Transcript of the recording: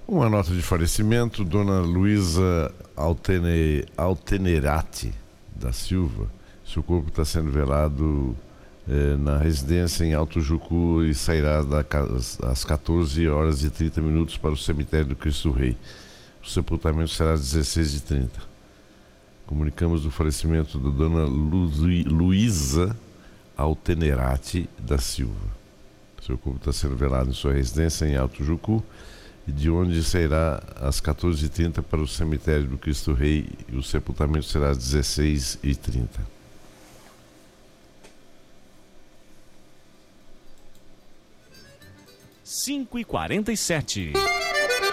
Uma nota de falecimento, Dona Luísa Altenerati da Silva. Seu corpo está sendo velado na residência em Alto Jucu e sairá às 14 horas e 30 minutos para o cemitério do Cristo Rei. O sepultamento será às 16h30. Comunicamos o falecimento da Dona Luísa Altenerati da Silva. Seu corpo está sendo velado em sua residência em Alto Jucu, e de onde sairá às 14h30 para o cemitério do Cristo Rei, e o sepultamento será às 16h30. (5h47)